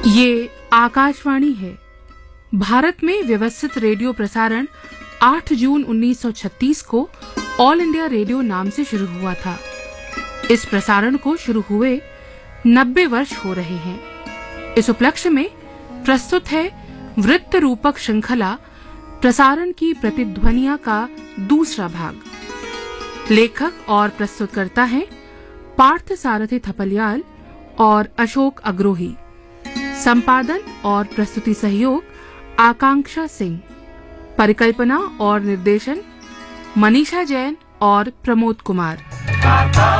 ये आकाशवाणी है। भारत में व्यवस्थित रेडियो प्रसारण 8 जून 1936 को ऑल इंडिया रेडियो नाम से शुरू हुआ था। इस प्रसारण को शुरू हुए 90 वर्ष हो रहे हैं। इस उपलक्ष्य में प्रस्तुत है वृत्त रूपक श्रृंखला प्रसारण की प्रतिध्वनियां का दूसरा भाग। लेखक और प्रस्तुतकर्ता हैं पार्थ सारथी थपलियाल और अशोक अग्रोही। संपादन और प्रस्तुति सहयोग आकांक्षा सिंह। परिकल्पना और निर्देशन मनीषा जैन और प्रमोद कुमार।